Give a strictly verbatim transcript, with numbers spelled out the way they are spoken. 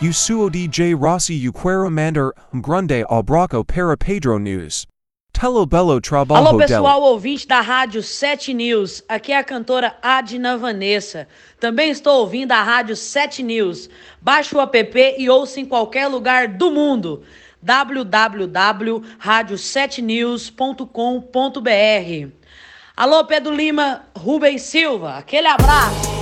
O suo D J Rossi o quero mandar um grande abraço para Pedro News. Telo belo trabalho Alô, pessoal dele. ouvinte da Rádio sete News. Aqui é a cantora Adna Vanessa. Também estou ouvindo a Rádio sete News. Baixe o app e ouça em qualquer lugar do mundo. w w w ponto rádio sete news ponto com ponto b r. Alô, Pedro Lima, Rubens Silva. Aquele abraço.